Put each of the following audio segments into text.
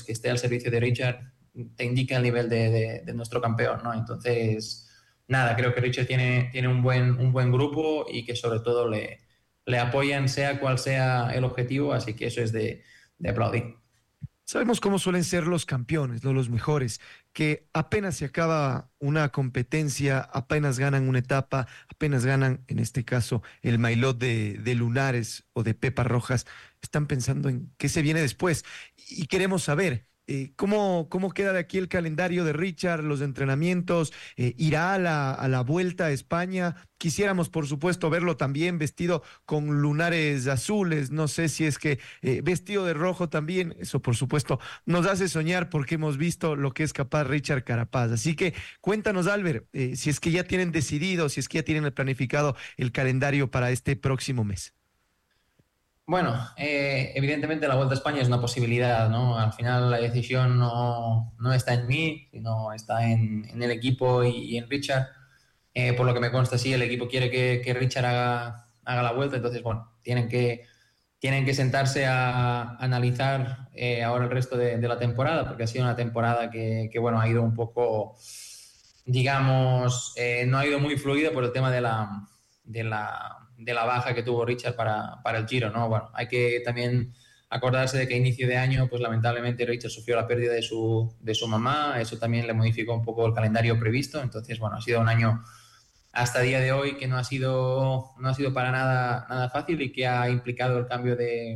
que esté al servicio de Richard te indica el nivel de nuestro campeón, ¿no? Entonces, nada, creo que Richard tiene un buen grupo y que sobre todo le apoyan sea cual sea el objetivo, así que eso es de aplaudir. Sabemos cómo suelen ser los campeones, ¿no? Los mejores, que apenas se acaba una competencia, apenas ganan una etapa, apenas ganan, en este caso, el maillot de Lunares o de Pepa Rojas, están pensando en qué se viene después. Y queremos saber cómo queda de aquí el calendario de Richard, los entrenamientos, irá a la vuelta a España. Quisiéramos, por supuesto, verlo también vestido con lunares azules. No sé si es que vestido de rojo también. Eso, por supuesto, nos hace soñar porque hemos visto lo que es capaz Richard Carapaz. Así que cuéntanos, Albert, si es que ya tienen decidido, si es que ya tienen planificado el calendario para este próximo mes. Bueno, evidentemente la Vuelta a España es una posibilidad, ¿no? Al final la decisión no está en mí, sino está en el equipo y en Richard. Por lo que me consta, sí, el equipo quiere que Richard haga la Vuelta, entonces, bueno, tienen que sentarse a analizar ahora el resto de la temporada, porque ha sido una temporada bueno, ha ido un poco, digamos, no ha ido muy fluida por el tema de la baja que tuvo Richard para el Giro, ¿no? Bueno, hay que también acordarse de que a inicio de año, pues lamentablemente Richard sufrió la pérdida de su mamá, eso también le modificó un poco el calendario previsto, entonces, bueno, ha sido un año hasta el día de hoy que no ha sido para nada fácil y que ha implicado el cambio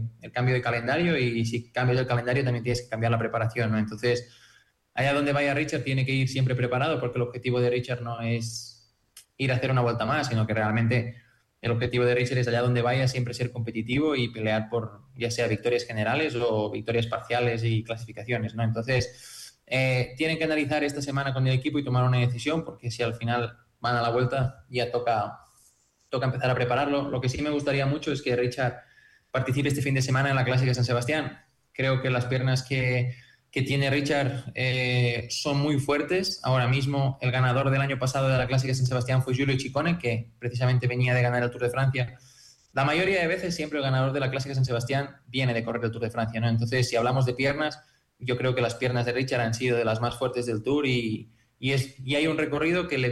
de calendario, y si cambias el calendario también tienes que cambiar la preparación, ¿no? Entonces, allá donde vaya Richard tiene que ir siempre preparado, porque el objetivo de Richard no es ir a hacer una vuelta más, sino que realmente el objetivo de Richard es allá donde vaya siempre ser competitivo y pelear por ya sea victorias generales o victorias parciales y clasificaciones, ¿no? Entonces, tienen que analizar esta semana con el equipo y tomar una decisión, porque si al final van a la vuelta ya toca empezar a prepararlo. Lo que sí me gustaría mucho es que Richard participe este fin de semana en la Clásica de San Sebastián. Creo que las piernas que tiene Richard son muy fuertes. Ahora mismo el ganador del año pasado de la Clásica de San Sebastián fue Giulio Ciccone, que precisamente venía de ganar el Tour de Francia. La mayoría de veces siempre el ganador de la Clásica de San Sebastián viene de correr el Tour de Francia, ¿no? Entonces, si hablamos de piernas, yo creo que las piernas de Richard han sido de las más fuertes del Tour y hay un recorrido que le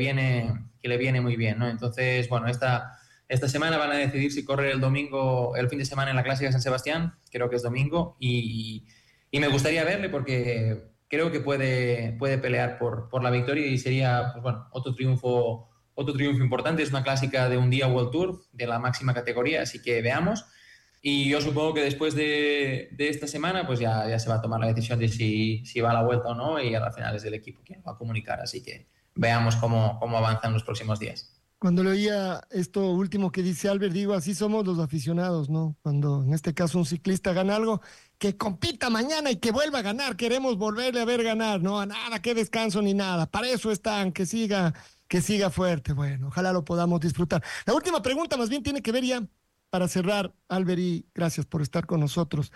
viene muy bien, ¿no? Entonces, bueno, esta semana van a decidir si corre el domingo, el fin de semana en la Clásica de San Sebastián, creo que es domingo, y me gustaría verle porque creo que puede pelear por la victoria y sería, pues bueno, otro triunfo importante. Es una clásica de un día World Tour de la máxima categoría, así que veamos. Y yo supongo que después de esta semana pues ya se va a tomar la decisión de si va a la vuelta o no, y al final es el equipo quien va a comunicar, así que veamos cómo avanzan los próximos días. Cuando leía esto último que dice Albert, digo, así somos los aficionados, ¿no? Cuando en este caso un ciclista gana algo, que compita mañana y que vuelva a ganar, queremos volverle a ver ganar, no, nada, que descanso ni nada, para eso están, que siga fuerte, bueno, ojalá lo podamos disfrutar. La última pregunta más bien tiene que ver ya, para cerrar, Albert, y gracias por estar con nosotros,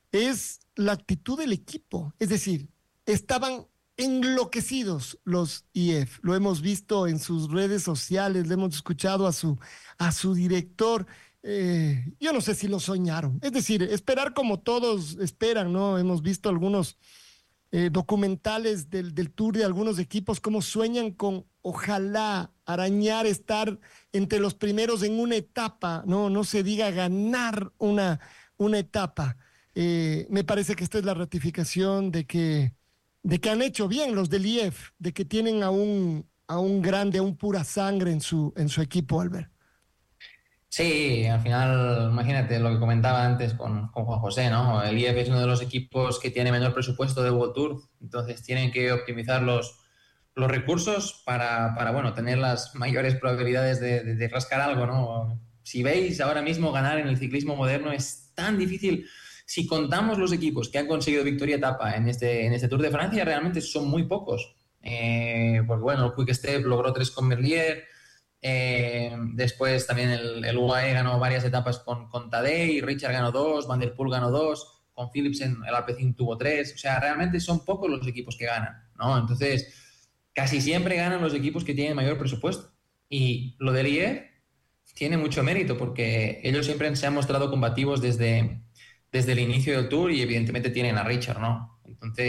es la actitud del equipo, es decir, estaban enloquecidos los IF. Lo hemos visto en sus redes sociales, le hemos escuchado a su director. Yo no sé si lo soñaron. Es decir, esperar como todos esperan, ¿no? Hemos visto algunos documentales del tour de algunos equipos, cómo sueñan con, ojalá, arañar, estar entre los primeros en una etapa, no se diga ganar una etapa. Me parece que esta es la ratificación de que han hecho bien los del IEF, de que tienen a un grande, a un pura sangre en su equipo, Albert. Sí, al final, imagínate lo que comentaba antes con Juan José, ¿no? El IEF es uno de los equipos que tiene menor presupuesto de World Tour, entonces tienen que optimizar los recursos para bueno, tener las mayores probabilidades de rascar algo, ¿no? Si veis ahora mismo ganar en el ciclismo moderno es tan difícil. Si contamos los equipos que han conseguido victoria etapa en este Tour de Francia, realmente son muy pocos. Porque bueno, el Quick Step logró 3 con Merlier, después también el UAE ganó varias etapas con Tadej, Richard ganó 2, Van der Poel ganó 2, con Philipsen el Alpecin tuvo 3. O sea, realmente son pocos los equipos que ganan, ¿no? Entonces, casi siempre ganan los equipos que tienen mayor presupuesto. Y lo del IE tiene mucho mérito porque ellos siempre se han mostrado combativos desde el inicio del Tour y evidentemente tienen a Richard, ¿no? Entonces